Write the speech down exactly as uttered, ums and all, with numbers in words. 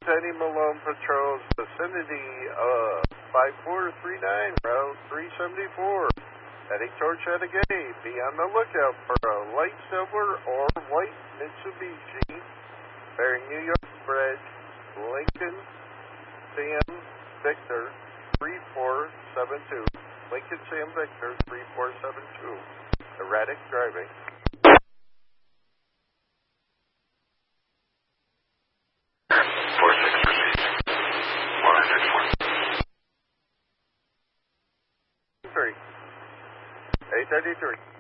Eddie Malone patrols vicinity of five four three nine, Route three seventy-four. Heading towards Chattagay. Be on the lookout for a light silver or white Mitsubishi bearing New York Bridge, Lincoln Sam Victor three four seven two. Lincoln Sam Victor three four seven two. Erratic driving. four six proceed. one six one. Three. eight thirty-three.